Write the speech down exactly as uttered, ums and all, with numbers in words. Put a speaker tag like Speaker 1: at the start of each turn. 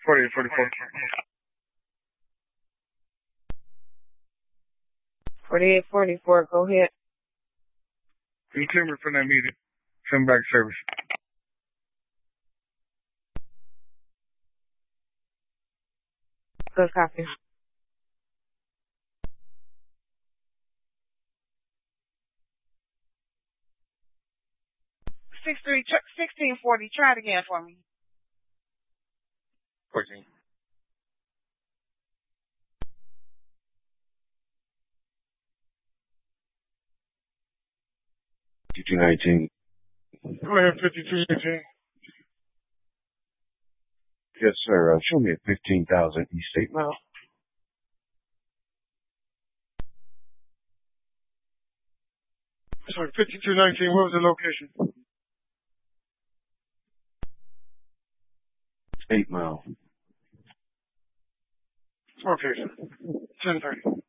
Speaker 1: forty-eight forty-four.
Speaker 2: forty-eight forty-four, go ahead.
Speaker 1: You clear me from that meeting. Send back service.
Speaker 2: Good copy.
Speaker 3: Six three sixteen forty. Try it again for me.
Speaker 1: fourteen.
Speaker 4: fifty-two nineteen.
Speaker 1: Go ahead, fifty-two nineteen.
Speaker 4: Yes, sir. Uh, show me at fifteen thousand East eight Mile.
Speaker 1: Sorry, fifty-two nineteen. What was the location?
Speaker 4: eight Mile.
Speaker 1: Location. ten thirty.